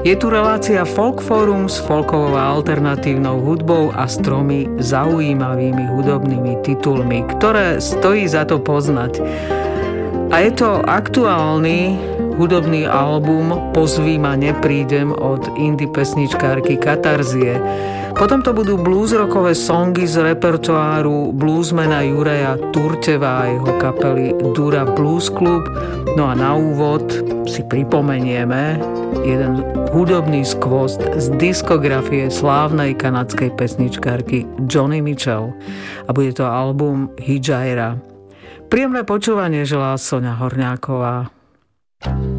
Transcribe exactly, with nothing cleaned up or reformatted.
Je tu relácia Folk Forum s folkovou a alternatívnou hudbou a s tromi zaujímavými hudobnými titulmi, ktoré stojí za to poznať. A je to aktuálny hudobný album Pozví ma neprídem od indie pesničkárky Katarzie. Potom to budú bluesrockové songy z repertoáru bluesmana Juraja Turteva a jeho kapely Dura Blues Club. No a na úvod si pripomenieme jeden hudobný skvost z diskografie slávnej kanadskej pesničkárky Joni Mitchell. A bude to album Hijira. Príjemné počúvanie želá Soňa Horňáková.